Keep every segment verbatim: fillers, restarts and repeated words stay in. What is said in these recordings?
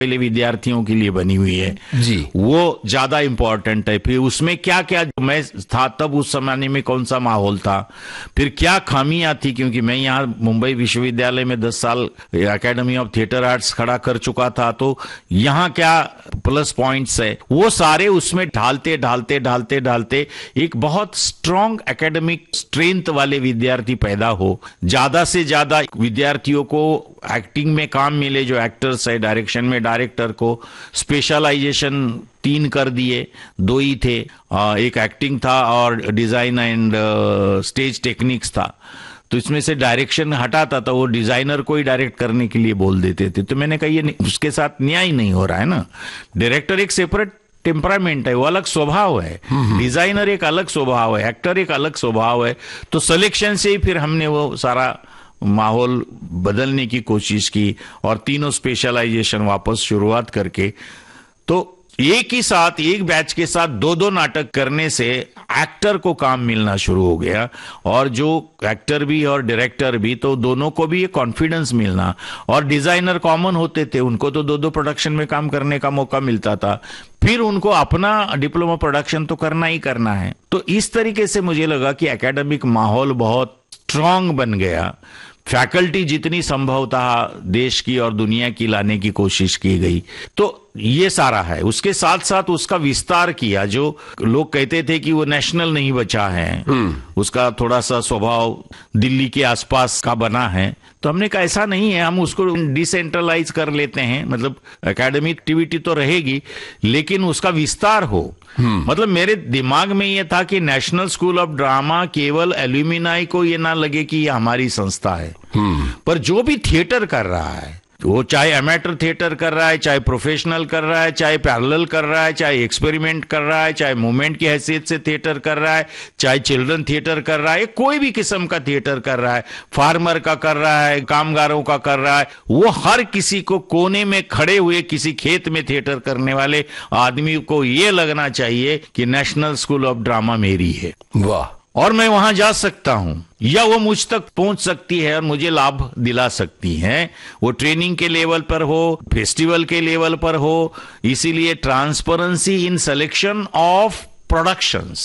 पहले विद्यार्थियों के लिए बनी हुई है जी, वो ज्यादा इम्पोर्टेंट है। फिर उसमें क्या क्या, मैं था तब उस जमाने में कौन सा माहौल था, फिर क्या खामियां थी, क्योंकि मैं यहाँ मुंबई विश्वविद्यालय में दस साल एकेडमी ऑफ थिएटर आर्ट्स खड़ा कर चुका था, तो यहाँ क्या प्लस पॉइंट्स है, वो सारे उसमें ढालते ढालते ढालते ढालते एक बहुत स्ट्रॉन्ग एकेडमिक स्ट्रेंथ वाले विद्यार्थी पैदा हो, ज्यादा से ज्यादा विद्यार्थियों को एक्टिंग में काम मिले, जो एक्टर्स है, डायरेक्शन में डायरेक्टर को स्पेशलाइजेशन तीन कर दिए, दो ही थे, एक एक्टिंग था और डिजाइन एंड स्टेज टेक्निक्स था। तो इसमें से डायरेक्शन हटाता था, वो डिजाइनर को ही डायरेक्ट करने के लिए बोल देते थे। तो मैंने कहा ये उसके साथ न्याय नहीं हो रहा है ना, डायरेक्टर एक सेपरेट टेम्परामेंट है, वो अलग स्वभाव है, डिजाइनर एक अलग स्वभाव है, एक्टर एक अलग स्वभाव है। तो सिलेक्शन से ही फिर हमने वो सारा माहौल बदलने की कोशिश की और तीनों स्पेशलाइजेशन वापस शुरुआत करके, तो एक ही साथ एक बैच के साथ दो दो नाटक करने से एक्टर को काम मिलना शुरू हो गया, और जो एक्टर भी और डायरेक्टर भी, तो दोनों को भी ये कॉन्फिडेंस मिलना, और डिजाइनर कॉमन होते थे, उनको तो दो दो प्रोडक्शन में काम करने का मौका मिलता था, फिर उनको अपना डिप्लोमा प्रोडक्शन तो करना ही करना है। तो इस तरीके से मुझे लगा कि एकेडमिक माहौल बहुत स्ट्रांग बन गया, फैकल्टी जितनी संभव था देश की और दुनिया की लाने की कोशिश की गई। तो ये सारा है, उसके साथ साथ उसका विस्तार किया। जो लोग कहते थे कि वो नेशनल नहीं बचा है, उसका थोड़ा सा स्वभाव दिल्ली के आसपास का बना है, तो हमने कहा ऐसा नहीं है, हम उसको डिसेंट्रलाइज कर लेते हैं, मतलब एकेडमिक एक्टिविटी तो रहेगी लेकिन उसका विस्तार हो। मतलब मेरे दिमाग में ये था कि नेशनल स्कूल ऑफ ड्रामा केवल एल्यूमिनाई को ये ना लगे कि ये हमारी संस्था है, पर जो भी थिएटर कर रहा है, वो चाहे एमेटर थिएटर कर रहा है, चाहे प्रोफेशनल कर रहा है, चाहे पैरेलल कर रहा है, चाहे एक्सपेरिमेंट कर रहा है, चाहे मूवमेंट की हैसियत से थिएटर कर रहा है, चाहे चिल्ड्रन थिएटर कर रहा है, कोई भी किस्म का थिएटर कर रहा है, फार्मर का कर रहा है, कामगारों का कर रहा है, वो हर किसी को कोने में खड़े हुए किसी खेत में थिएटर करने वाले आदमी को ये लगना चाहिए कि नेशनल स्कूल ऑफ ड्रामा मेरी है, वाह, और मैं वहां जा सकता हूं, या वो मुझ तक पहुंच सकती है और मुझे लाभ दिला सकती है, वो ट्रेनिंग के लेवल पर हो, फेस्टिवल के लेवल पर हो। इसीलिए transparency in selection of productions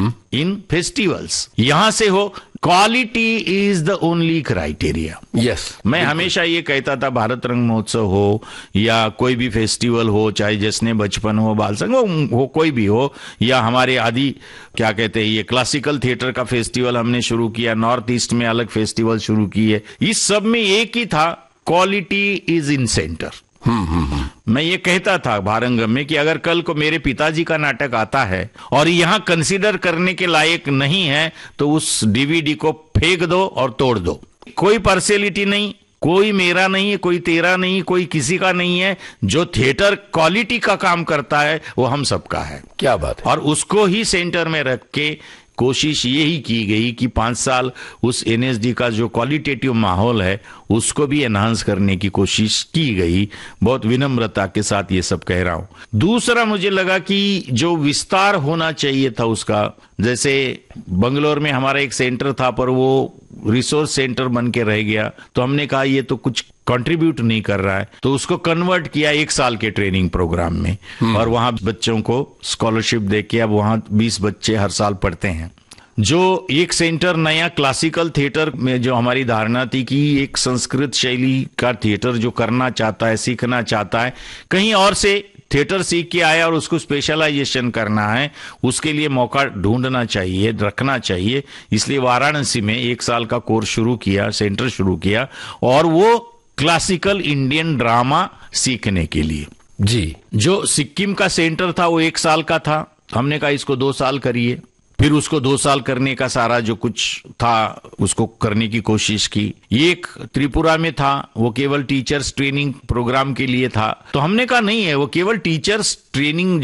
in festivals यहां से हो, quality is the only criteria. Yes, मैं हमेशा ये कहता था, भारत रंग महोत्सव हो या कोई भी फेस्टिवल हो, चाहे जश्न बचपन हो, बाल संग हो, हो कोई भी हो, या हमारे आदि क्या कहते हैं ये क्लासिकल थिएटर का फेस्टिवल हमने शुरू किया, नॉर्थ ईस्ट में अलग फेस्टिवल शुरू किए, इस सब में एक ही था, क्वालिटी इज इन सेंटर। हम्म हम्म मैं ये कहता था भारंगम में कि अगर कल को मेरे पिताजी का नाटक आता है और यहां कंसीडर करने के लायक नहीं है, तो उस डीवीडी को फेंक दो और तोड़ दो। कोई पार्शियलिटी नहीं, कोई मेरा नहीं है, कोई तेरा नहीं, कोई किसी का नहीं है, जो थिएटर क्वालिटी का काम करता है वो हम सबका है। क्या बात है। और उसको ही सेंटर में रख के कोशिश यही की गई कि पांच साल उस एनएसडी का जो क्वालिटेटिव माहौल है उसको भी एनहांस करने की कोशिश की गई। बहुत विनम्रता के साथ ये सब कह रहा हूं। दूसरा, मुझे लगा कि जो विस्तार होना चाहिए था उसका, जैसे बंगलोर में हमारा एक सेंटर था पर वो रिसोर्स सेंटर बन के रह गया, तो हमने कहा ये तो कुछ कंट्रीब्यूट नहीं कर रहा है, तो उसको कन्वर्ट किया एक साल के ट्रेनिंग प्रोग्राम में, और वहां बच्चों को स्कॉलरशिप देके अब वहां बीस बच्चे हर साल पढ़ते हैं। जो एक सेंटर नया क्लासिकल थिएटर में जो हमारी धारणा थी कि एक संस्कृत शैली का थिएटर जो करना चाहता है, सीखना चाहता है, कहीं और से थिएटर सीख के आया और उसको स्पेशलाइजेशन करना है, उसके लिए मौका ढूंढना चाहिए, रखना चाहिए। इसलिए वाराणसी में एक साल का कोर्स शुरू किया, सेंटर शुरू किया, और वो क्लासिकल इंडियन ड्रामा सीखने के लिए। जी, जो सिक्किम का सेंटर था वो एक साल का था, हमने कहा इसको दो साल करिए। फिर उसको दो साल करने का सारा जो कुछ था उसको करने की कोशिश की। एक त्रिपुरा में था, वो केवल टीचर्स ट्रेनिंग प्रोग्राम के लिए था, तो हमने कहा नहीं है, वो केवल टीचर्स ट्रेनिंग जो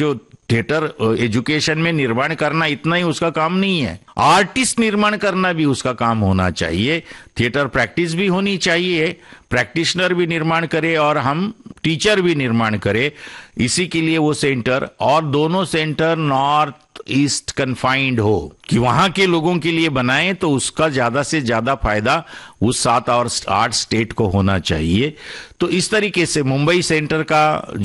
थिएटर एजुकेशन में निर्माण करना इतना ही उसका काम नहीं है, आर्टिस्ट निर्माण करना भी उसका काम होना चाहिए। थिएटर प्रैक्टिस भी होनी चाहिए, प्रैक्टिशनर भी निर्माण करे और हम टीचर भी निर्माण करे। इसी के लिए वो सेंटर, और दोनों सेंटर नॉर्थ ईस्ट कन्फाइंड हो कि वहां के लोगों के लिए बनाएं, तो उसका ज्यादा से ज्यादा फायदा उस सात और आठ स्टेट को होना चाहिए। तो इस तरीके से मुंबई सेंटर का